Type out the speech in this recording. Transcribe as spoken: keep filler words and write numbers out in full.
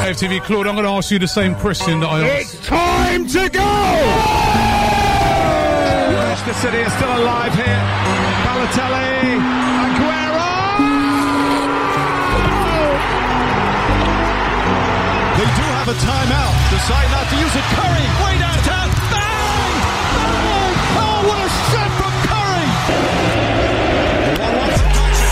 Live T V. Claude, I'm going to ask you the same question that I asked. It's time to go! Manchester City are still alive here. Balotelli, Aguero! They do have a timeout. Decide not to use it. Curry.